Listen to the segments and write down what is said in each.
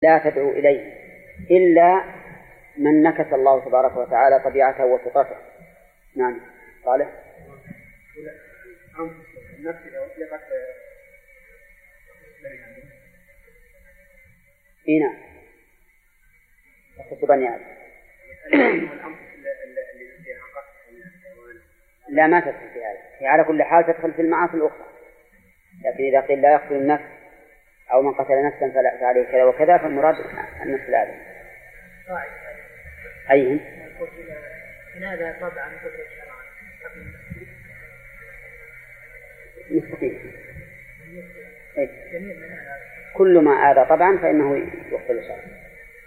لا تدعو إليه إلا من نكس الله تبارك وتعالى طبيعته وفطرته. نعم صالح. نعم يخص بني آدم. لا ما تدخل في هذا، هي على كل حال تدخل في المعاصي الأخرى، لكن إذا قيل لا يقتل النفس أو من قتل نفسا فعليه كذا وكذا فالمراد النفس الآدم. أيهم؟ هذا طبعا مستقيم. كل ما آذى طبعا فإنه يقتل شرعا.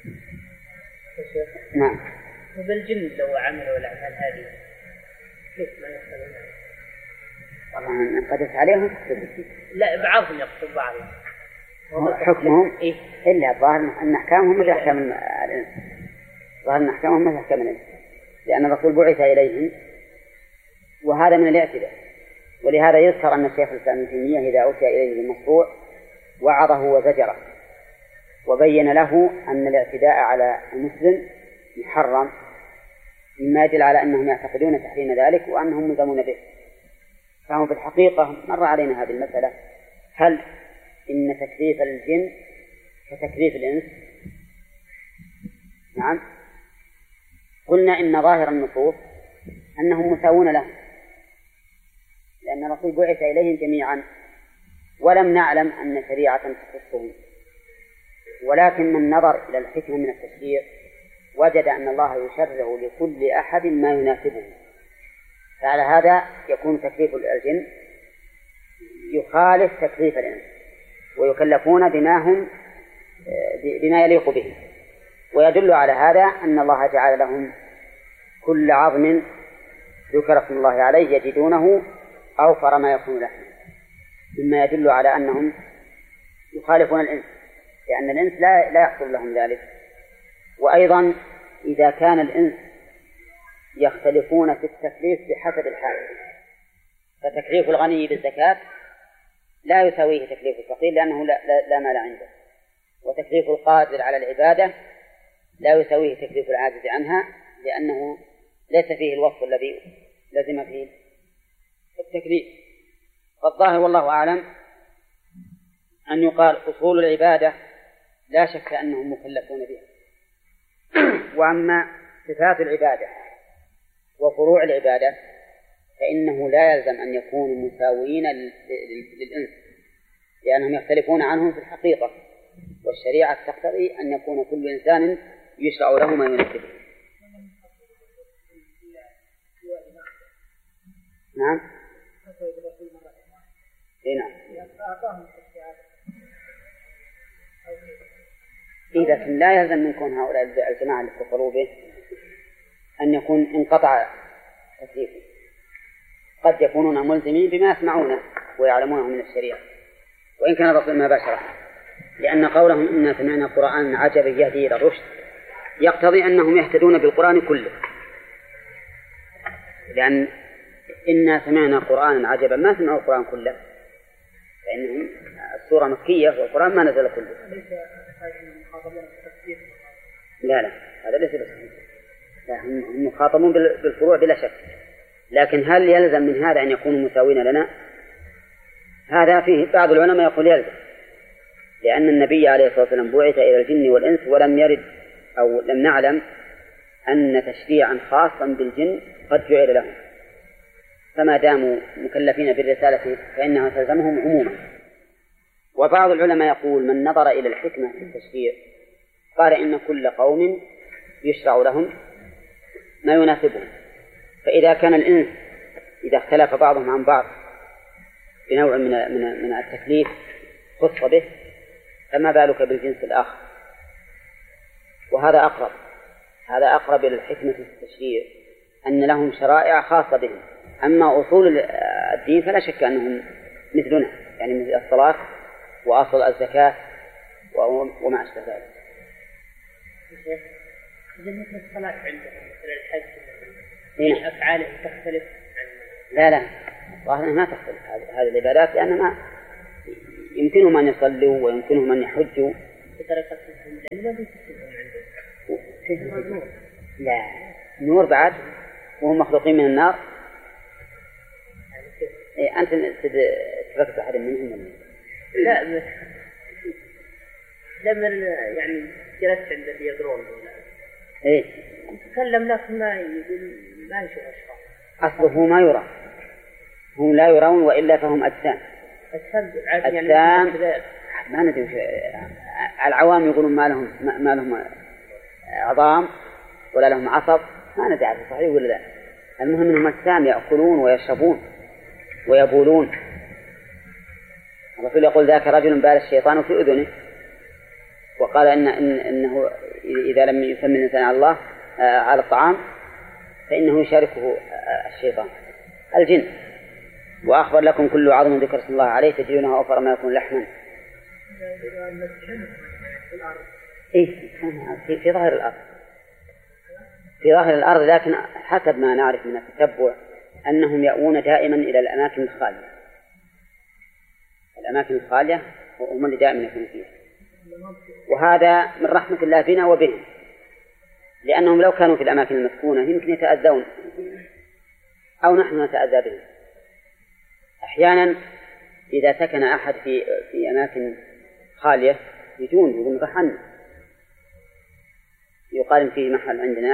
نعم. وبالجن لو عملوا الأعمال هذه كيف ما يقتلون؟ طبعا قدس عليهم. لا بعضهم يقتل بعضهم. حكمهم إيه؟ إلا ظاهر أن أحكامهم مثل أحكام الإنس. ظاهر أن أحكامهم مثل أحكام الإنس، لأن الرسول بعث إليهم وهذا من الاعتداء. ولهذا يذكر أن الشيخ الإسلام ابن تيمية إذا أتي إليه المشروع وعظه وزجره وبين له أن الاعتداء على المسلم محرم، مما يدل على أنهم يعتقدون تحريم ذلك وأنهم ملزمون به. فهم في الحقيقة مر علينا هذه المسألة، هل إن تكليف الجن كتكليف الإنس؟ نعم. قلنا إن ظاهر النصوص أنهم مساوون لهم، لأن الرسول بعث إليهم جميعا ولم نعلم أن شريعة تخصهم، ولكن من نظر إلى الحكمة من التشريع وجد أن الله يشرع لكل أحد ما يناسبه، فعلى هذا يكون تكليف الجن يخالف تكليف الإنس ويكلفون بما يليق به. ويدل على هذا أن الله جعل لهم كل عظم ذكر اسم الله عليه يجدونه أوفر ما يكون له، مما يدل على أنهم يخالفون الإنس، لأن الإنس لا يحصل لهم ذلك. وأيضا إذا كان الإنس يختلفون في التكليف بحسب الحال، فتكليف الغني بالزكاة لا يساويه تكليف الفقير لأنه لا مال عنده، وتكليف القادر على العبادة لا يساويه تكليف العاجز عنها لأنه ليس فيه الوصف الذي لزم فيه التكليف. فالظاهر والله أعلم أن يقال أصول العبادة لا شك أنهم مكلفون بها، وأما صفات العبادة وفروع العبادة فإنه لا يلزم أن يكونوا مساويين للإنس، لأنهم يختلفون عنهم في الحقيقة، والشريعة تقتضي أن يكون كل إنسان يشرع له ما يناسبه. نعم. نعم. إذا لا يلزم من كون هؤلاء الجماعة اللي كفروا به أن يكون انقطع تكليفه، قد يكونون ملزمين بما يسمعونه ويعلمونه من الشريعة وإن كان الرسول ما باشره، لأن قولهم إنا سمعنا قرآن عجبا يهدي إلى الرشد يقتضي أنهم يهتدون بالقرآن كله، لأن إنا سمعنا قرآن عجبا ما سمعوا القرآن كله، فإنهم السورة مكية والقرآن ما نزل كله. لا هذا ليس بصحيح، هم مخاطبون بالفروع بلا شك، لكن هل يلزم من هذا أن يكونوا مساوين لنا؟ هذا فيه بعض العلماء يقول يلزم، لأن النبي عليه الصلاة والسلام بعث إلى الجن والإنس ولم يرد أو لم نعلم أن تشريعا خاصا بالجن قد جعل لهم، فما داموا مكلفين بالرسالة فإنها تلزمهم عموما. وبعض العلماء يقول من نظر إلى الحكمة في التشريع قال إن كل قوم يشرع لهم ما يناسبهم، فإذا كان الإنس إذا اختلف بعضهم عن بعض بنوع من التكليف خص به، فما بالك بالجنس الآخر؟ وهذا أقرب إلى الحكمة في التشريع أن لهم شرائع خاصة بهم. أما أصول الدين فلا شك أنهم مثلنا، يعني مثل الصلاة وأصل الزكاة وما أشبه ذلك. إذا مثل الصلاة عندهم مثل الحج أفعاله تختلف عن لا ظاهرا ما تختلف هذه العبادات، لأن ما يمكنهم أن يصلوا ويمكنهم أن يحجوا بطريقة الفهم لأن ما بيتكلمون عنده. لا نور بعد وهم مخلوقين من النار. إيه أنت تفكر أحد منهم؟ لا لما يعني جلست عند اللي يقرون إيه تكلم لكن ما يقول ما يشوف أشخاص. أصله ما يرى، هم لا يرون وإلا فهم أجسام. أجسام ما ندري العوام يقولون ما لهم عظام ولا لهم عصب، ما ندري صحيح ولا لا. المهم أنهم أجسام يأكلون ويشربون ويبولون. الرسول يقول ذاك رجل بال الشيطان في أذنه، وقال إنه إذا لم يسمي الإنسان على الله على الطعام فإنه يشاركه الشيطان الجن. وأخبر لكم كل عظم ذكر اسم الله عليه تجدونه أوفر ما يكون لحما. إيه في ظاهر الأرض، في ظاهر الأرض، لكن حسب ما نعرف من التتبع أنهم يأوون دائما إلى الأماكن الخالية. الأماكن الخالية هم اللي دائما يكونوا فيها، وهذا من رحمة الله بنا وبهم، لأنهم لو كانوا في الأماكن المسكونة يمكن يتأذون أو نحن نتأذى بهم. أحيانا إذا سكن أحد في أماكن خالية يقول رحنا، يقال فيه محل عندنا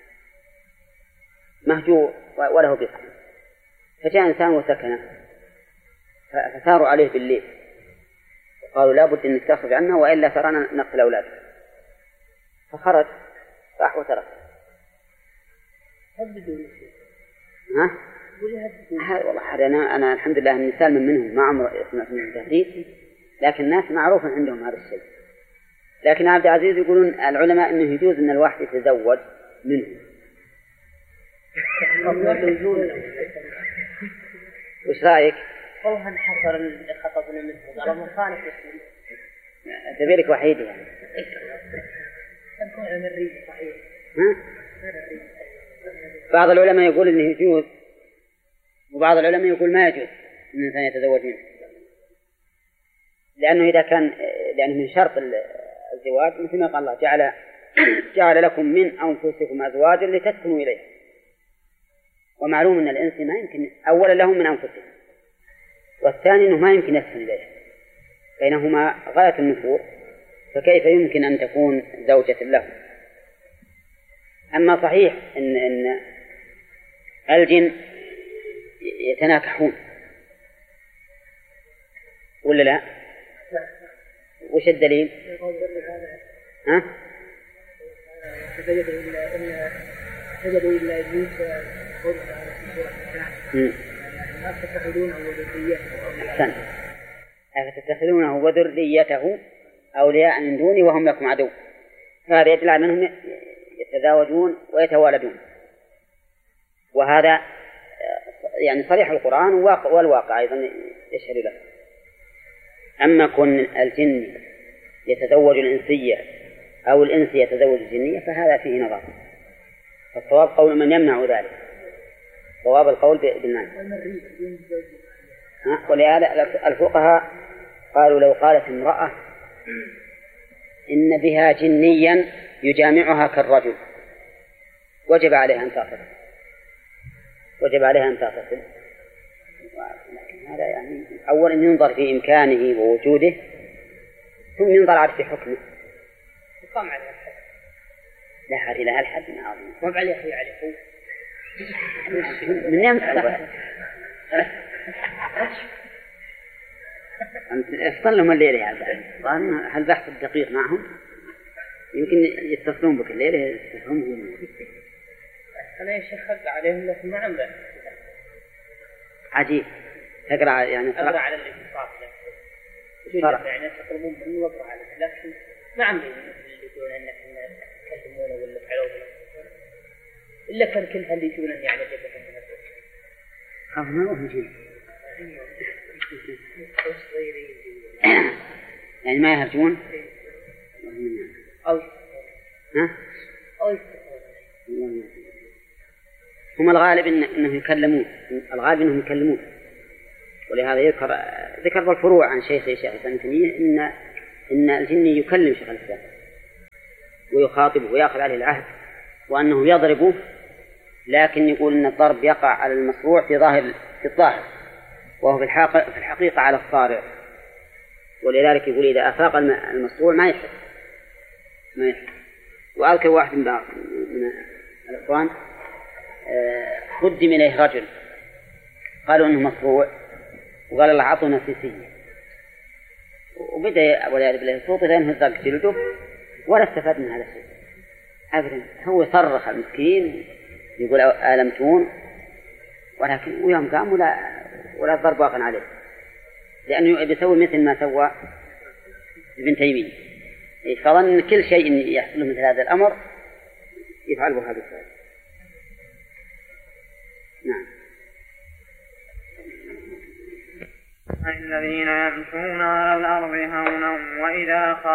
مهجور وله بقعة، فجاء إنسان وسكنه فثاروا عليه بالليل وقالوا لا بد أن تخرج عنه وإلا ترانا نقتل أولادك، فخرج راح وترك. ها؟ والله أنا الحمد لله من سالم منهم، ما عمر سمعت منهم تهديد، لكن الناس معروف عندهم هذا الشيء. لكن عبد العزيز يقولون العلماء أنه يجوز أن الواحد يتزوج منه. وش رأيك؟ والله انحصر اللي خطبنا منه قالوا مخالف تبيلك وحيد يعني. صحيح. بعض العلماء يقول أنه يجوز، وبعض العلماء يقول ما يجوز أن الإنسان يتزوج منه، لأنه إذا كان لأنه من شرط الزواج مثل ما قال الله جعل لكم من أنفسكم أزواجا لتسكنوا إليه، ومعلوم أن الإنس ما يمكن أولا لهم من أنفسهم، والثاني أنه ما يمكن يسكن إليه، بينهما غاية النفور، فكيف يمكن أن تكون زوجة له؟ أما صحيح أن الجن يتناكحون ولا لا؟ وش الدليل؟ ها؟ سجدوا إلا إبليس أفتتخذونه وذريته أفتتخذونه وذريته أولياء من دوني وهم لكم عدو. هذا يدل على أنهم يتزاوجون ويتوالدون، وهذا يعني صريح القرآن والواقع أيضا يشهد له. أما كون الجن يتزوج الإنسية أو الإنس يتزوج الجنية فهذا فيه نظر، فالصواب قول من يمنع ذلك، صواب القول بالمنع. ولهذا الفقهاء قالوا لو قالت امرأة إن بها جنيا يجامعها كالرجل وجب عليها أن تغتسل، لكن هذا يعني أولا ينظر في إمكانه ووجوده، ثم ينظر على في حكمه. يقام عليها الحد. لا هذه لها الحد عظيم. ما عليه عليه من يمسح افصل لهم الليلة يا عبد. هل بحث الدقيق معهم؟ يمكن يتصلون بك الليلة يستفهمهم. أنا يا شيخ أقرأ عليهم لكن ما عم بحث. عجيب. تقرأ يعني أقرأ على الاتصال يعني تطلبون مني وأقرأ عليه، لكن ما عم يقولون أنك تكلمونه ولا تعلوه إلا كان كلها اللي يجون يعني ما هو مجيب يعني ما يهرجون أو هم الغالب إنهم يكلمون، الغالب إنهم يكلمون، ولهذا ذكر بالفروع عن شيخ الإسلام ابن تيمية إن إن الجني يكلم شيخ الإسلام ويخاطبه ويأخذ عليه العهد وأنه يضربه، لكن يقول إن الضرب يقع على المصروع في الظاهر، وهو في الحقيقة على الصارع، ولذلك يقول إذا أفاق المصروع ما يحب. وأذكر واحد من الإخوان قدم إليه رجل قالوا إنه مصروع، وقال الله عطونا سيسية، وبدأ والعياذ بالله صوته لأنه زق جلده، ولا استفاد من هذا الشيء أبدا. هو صرخ المسكين يقول آلمتون، ولكن ويوم قام ولا الضرب واقع عليه، لأنه بيسوي مثل ما سوى ابن تيمية، فظن كل شيء يحصل مثل هذا الأمر يفعل بهذا الفعل. نعم. الذين يمشون على الأرض هونا وإذا